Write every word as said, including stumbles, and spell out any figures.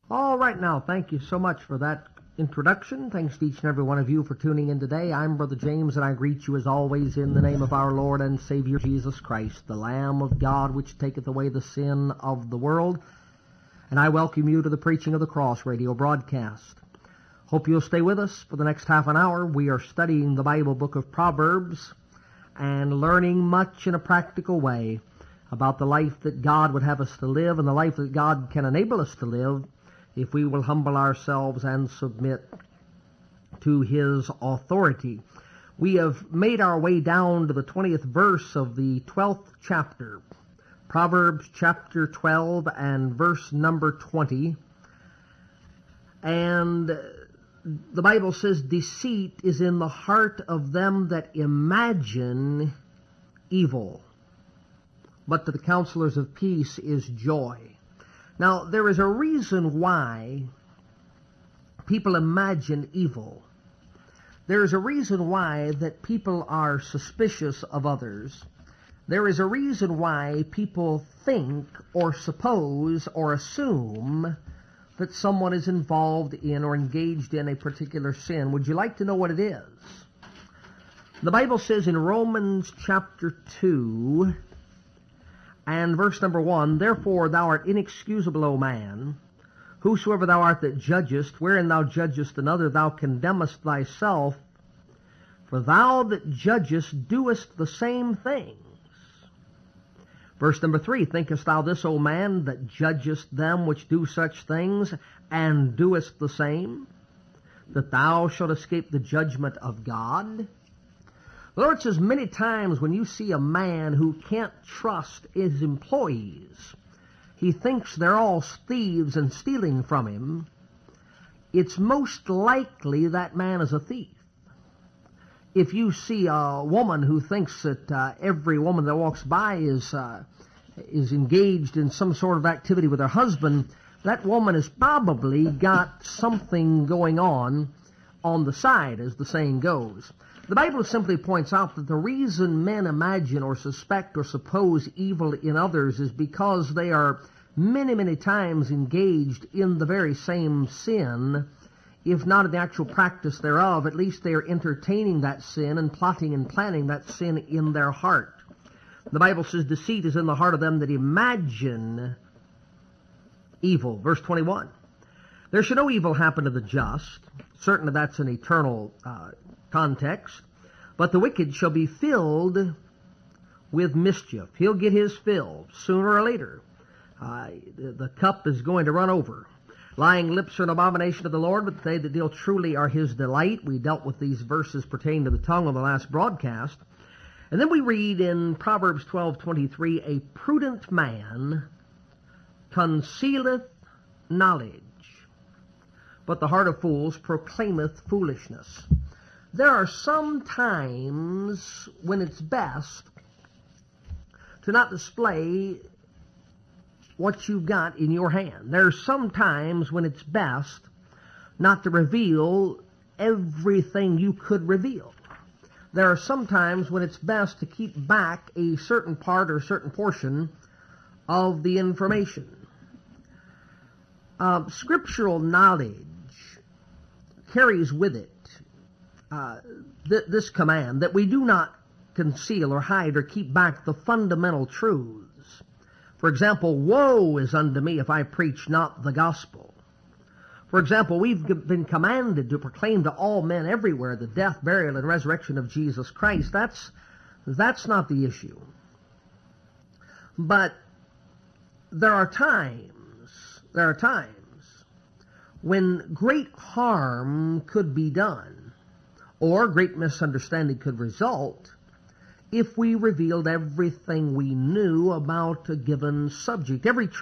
All right now, thank you so much for that introduction. Thanks to each and every one of you for tuning in today. I'm Brother James, and I greet you as always in the name of our Lord and Savior Jesus Christ, the Lamb of God, which taketh away the sin of the world. And I welcome you to the preaching of the Cross Radio broadcast. Hope you'll stay with us for the next half an hour. We are studying the Bible book of Proverbs and learning much in a practical way about the life that God would have us to live and the life that God can enable us to live if we will humble ourselves and submit to His authority. We have made our way down to the twentieth verse of the twelfth chapter, Proverbs chapter twelve and verse number twenty. And the Bible says, deceit is in the heart of them that imagine evil, but to the counselors of peace is joy. Now, there is a reason why people imagine evil. There is a reason why that people are suspicious of others. There is a reason why people think or suppose or assume that someone is involved in or engaged in a particular sin. Would you like to know what it is? The Bible says in Romans chapter two and verse number one, therefore thou art inexcusable, O man, whosoever thou art that judgest, wherein thou judgest another, thou condemnest thyself, for thou that judgest doest the same things. Verse number three, thinkest thou this, O man, that judgest them which do such things, and doest the same, that thou shalt escape the judgment of God? The Lord says many times when you see a man who can't trust his employees, he thinks they're all thieves and stealing from him, it's most likely that man is a thief. If you see a woman who thinks that uh, every woman that walks by is uh, is engaged in some sort of activity with her husband, that woman has probably got something going on on the side, as the saying goes. The Bible simply points out that the reason men imagine or suspect or suppose evil in others is because they are many, many times engaged in the very same sin. If not in the actual practice thereof, at least they are entertaining that sin and plotting and planning that sin in their heart. The Bible says deceit is in the heart of them that imagine evil. Verse twenty-one, there shall no evil happen to the just. Certainly that's an eternal uh, context. But the wicked shall be filled with mischief. He'll get his fill sooner or later. Uh, the, the cup is going to run over. Lying lips are an abomination of the Lord, but they that deal truly are His delight. We dealt with these verses pertaining to the tongue on the last broadcast. And then we read in Proverbs twelve twenty-three, a prudent man concealeth knowledge, but the heart of fools proclaimeth foolishness. There are some times when it's best to not display what you've got in your hand. There are some times when it's best not to reveal everything you could reveal. There are some times when it's best to keep back a certain part or a certain portion of the information. Uh, scriptural knowledge carries with it uh, th- this command that we do not conceal or hide or keep back the fundamental truths. For example, woe is unto me if I preach not the gospel. For example, we've been commanded to proclaim to all men everywhere the death, burial, and resurrection of Jesus Christ. That's, that's not the issue. But there are times, there are times when great harm could be done, or great misunderstanding could result, if we revealed everything we knew about a given subject. Every